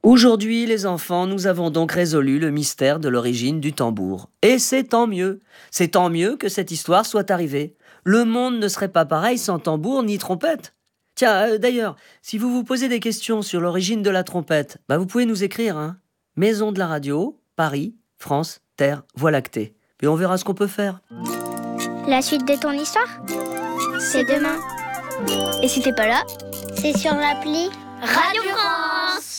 Aujourd'hui, les enfants, nous avons donc résolu le mystère de l'origine du tambour. Et c'est tant mieux. C'est tant mieux que cette histoire soit arrivée. Le monde ne serait pas pareil sans tambour ni trompette. Tiens, d'ailleurs, si vous vous posez des questions sur l'origine de la trompette, vous pouvez nous écrire, hein. Maison de la radio, Paris, France, Terre, Voie lactée. Puis on verra ce qu'on peut faire. La suite de ton histoire, c'est demain. Et si t'es pas là, c'est sur l'appli Radio France.